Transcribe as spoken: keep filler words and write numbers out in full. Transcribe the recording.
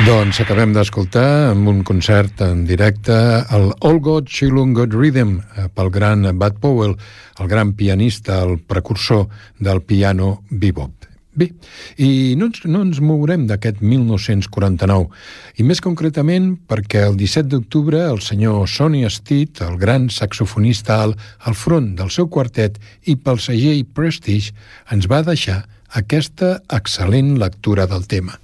Doncs acabem d'escoltar amb un concert en directe el All God Shillong God Rhythm pel gran Bud Powell, el gran pianista, el precursor del piano bebop. Bé, i no ens, no ens mourem d'aquest mil nou-cents quaranta-nou, i més concretament perquè el disset d'octubre el senyor Sonny Stitt, el gran saxofonista alt al front del seu quartet i pel segell Prestige, ens va deixar aquesta excel·lent lectura del tema.